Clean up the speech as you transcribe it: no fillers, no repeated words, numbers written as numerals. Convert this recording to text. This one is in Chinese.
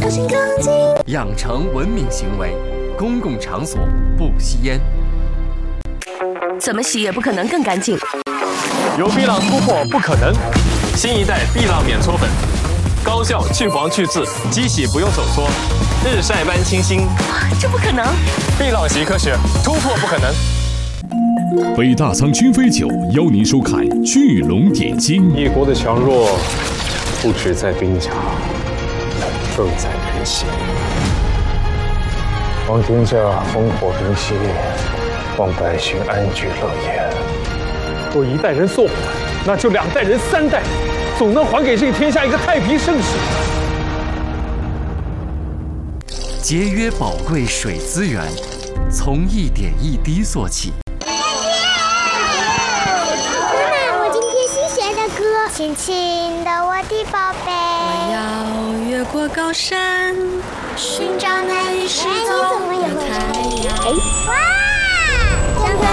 心更近。 养成文明行为，公共场所不吸烟。 怎么洗也不可能更干净。 有碧浪突破不可能，新一代碧浪免搓粉，高效去黄去渍，机洗不用手搓，日晒般清新。 这不可能！ 碧浪洗科学，突破不可能。 北大仓君飞酒邀您收看《聚龙点睛》。 一国的强弱，不只在兵家，更在人心。王天下烽火平息，望百姓安居乐业。若一代人送还，那就2代人、3代，总能还给这个天下一个太平盛世。 节约宝贵水资源，从一点一滴做起。 轻轻的，我的宝贝。 我要越过高山， 寻找那一世的太阳。 哇！